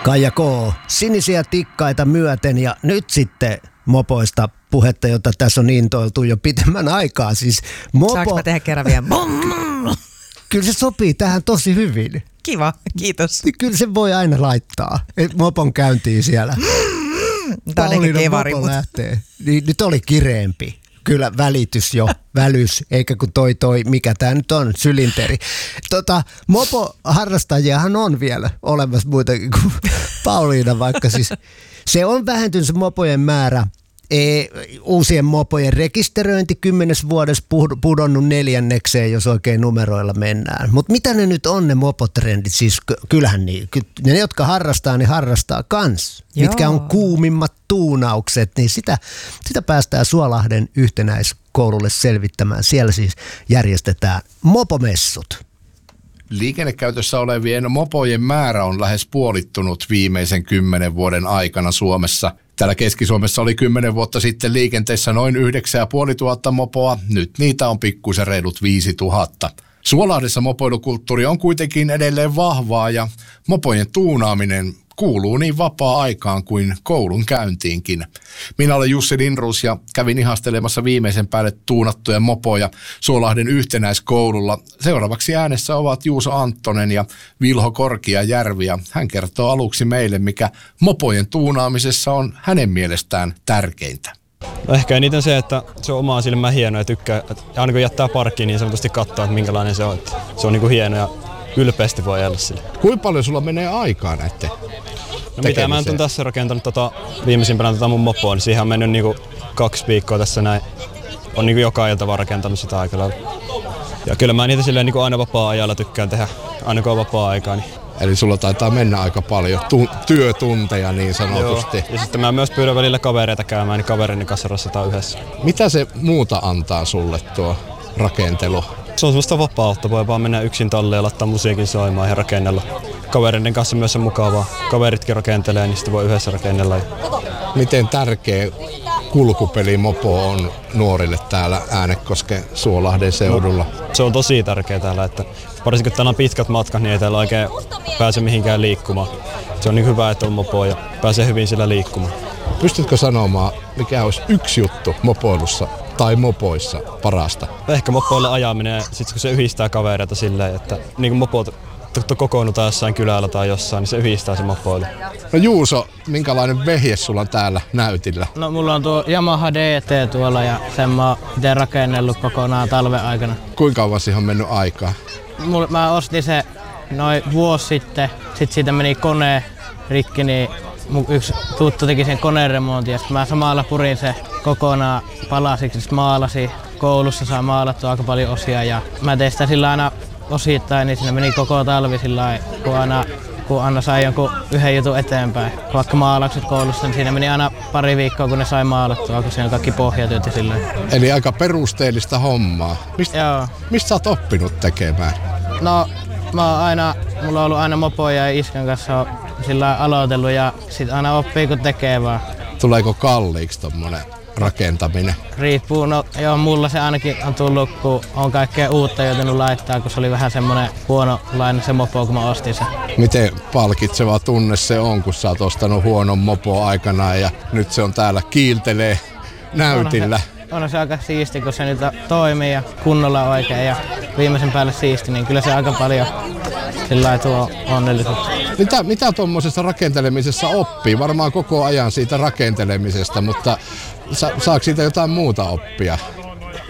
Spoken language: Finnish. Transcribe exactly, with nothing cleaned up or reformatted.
Kaija K. Sinisiä tikkaita myöten ja nyt sitten mopoista puhetta, jota tässä on intoiltu jo pitemmän aikaa. Siis mopo... Saanko mä tehdä kerran vielä? Kyllä se sopii tähän tosi hyvin. Kiva, kiitos. Kyllä se voi aina laittaa. Mopon käyntiin siellä. Tämä on ehkä kevari, mopo lähtee. Niin, nyt oli kireempi. Kyllä välitys jo, välys, eikä kun toi toi, mikä tämä nyt on, sylinteri. Tota, mopo-harrastajiahan on vielä olemassa muitakin kuin Pauliina, vaikka siis se on vähentynyt se mopojen määrä. E, uusien mopojen rekisteröinti kymmenes vuodessa pudonnut neljännekseen, jos oikein numeroilla mennään. Mutta mitä ne nyt on ne mopotrendit? Siis kyllähän niin, ne jotka harrastaa, niin harrastaa kans. Joo. Mitkä on kuumimmat tuunaukset, niin sitä, sitä päästään Suolahden yhtenäiskoululle selvittämään. Siellä siis järjestetään mopomessut. Liikennekäytössä olevien mopojen määrä on lähes puolittunut viimeisen kymmenen vuoden aikana Suomessa. Täällä Keski-Suomessa oli kymmenen vuotta sitten liikenteessä noin yhdeksän ja puoli tuhatta mopoa, nyt niitä on pikkuisen reilut viisi tuhatta. Suolahdessa mopoilukulttuuri on kuitenkin edelleen vahvaa ja mopojen tuunaaminen kuuluu niin vapaa-aikaan kuin koulun käyntiinkin. Minä olen Jussi Lindroos ja kävin ihastelemassa viimeisen päälle tuunattuja mopoja Suolahden yhtenäiskoululla. Seuraavaksi äänessä ovat Juuso Anttonen ja Vilho Korkiajärvi ja hän kertoo aluksi meille, mikä mopojen tuunaamisessa on hänen mielestään tärkeintä. No ehkä eniten se, että se on omaa silmää hieno ja tykkää, että aina kun jättää parkkiin, niin sanotusti katsoa, että minkälainen se on. Että se on niin kuin hieno ja ylpeästi voi ajella sille. Kuinka paljon sulla menee aikaa näette? No mitä mä oon tässä rakentanut tota, viimeisimpänä tota mun mopoa, niin siihen on mennyt niinku kaksi viikkoa tässä näin. On niinku joka ilta vaan rakentanut sitä aikalla. Ja kyllä mä niitä silleen niinku aina vapaa-ajalla tykkään tehdä, aina kun on vapaa-aikaa. Niin. Eli sulla taitaa mennä aika paljon tu- työtunteja niin sanotusti. Joo. Ja sitten mä myös pyydän välillä kavereita käymään, niin kaverini kanssa rassataan yhdessä. Mitä se muuta antaa sulle tuo rakentelu? Se on semmoista vapautta, voi vaan mennä yksin talliin ja laittaa musiikin soimaan ja rakennella. Kavereiden kanssa myös on mukavaa. Kaveritkin rakentelee, niin sitten voi yhdessä rakennella. Miten tärkeä kulkupelimopo on nuorille täällä Äänekosken Suolahden seudulla? No, se on tosi tärkeä täällä, että varsinkin kun täällä on pitkät matkat, niin ei täällä oikein pääse mihinkään liikkumaan. Se on niin hyvä, että on mopo ja pääsee hyvin sillä liikkumaan. Pystytkö sanomaan, mikä olisi yksi juttu mopoilussa tai mopoissa parasta? Ehkä mopoille ajaminen, sit kun se yhdistää kavereita silleen, että niin kuin mopot kokoonnutaan jossain kylällä tai jossain, niin se yhdistää se mopoilu. No Juuso, minkälainen vehje sulla on täällä näytillä? No mulla on tuo Yamaha D T tuolla ja sen mä oon itse rakennellut kokonaan talven aikana. Kuinka kauan siihen on mennyt aikaa? Mulla, mä ostin se noin vuosi sitten, sit siitä meni kone rikki, niin mun yksi tuttu teki sen koneremontin ja sit mä samalla purin se kokonaan palasiksi, sit maalasin. Koulussa saa maalattua aika paljon osia ja mä tein sitä sillä aina osittain, niin siinä meni koko talvi sillä kun aina, kun aina sai jonkun yhden jutun eteenpäin. Vaikka maalaukset koulussa, niin siinä meni aina pari viikkoa, kun ne sai maalattua, kun siinä on kaikki pohjatyöt ja sillä. Eli aika perusteellista hommaa. Mist, Joo. Mistä sä oot oppinut tekemään? No, mä oon aina, mulla on ollut aina mopoja ja iskän kanssa on sillä aloitellut ja sit aina oppii kun tekee vaan. Tuleeko kalliiksi tommonen rakentaminen? Riippuu, no joo, mulla se ainakin on tullut, kun on kaikkea uutta joutunut laittaa, kun se oli vähän semmonen huonolainen se mopo, kun mä ostin sen. Miten palkitseva tunne se on, kun sä oot ostanut huonon mopo aikanaan ja nyt se on täällä kiiltelee näytillä? On se, on se aika siisti, kun se nyt toimii ja kunnolla oikein ja viimeisen päälle siisti, niin kyllä se aika paljon sillä tuo onnellisuutta. Mitä, mitä tuommoisessa rakentelemisessa oppii? Varmaan koko ajan siitä rakentelemisesta, mutta sa, saako siitä jotain muuta oppia?